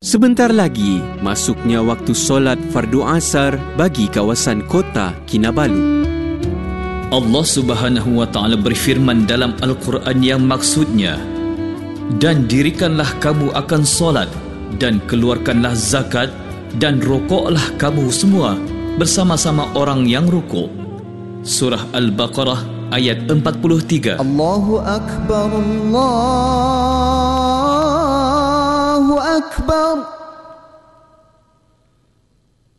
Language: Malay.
Sebentar lagi, masuknya waktu solat fardu asar bagi kawasan kota Kinabalu. Allah Subhanahu wa Ta'ala berfirman dalam Al-Quran yang maksudnya, dan dirikanlah kamu akan solat, dan keluarkanlah zakat, dan rokoklah kamu semua bersama-sama orang yang rukuk. Surah Al-Baqarah ayat 43. Allahu Akbar, Allahu Akbar.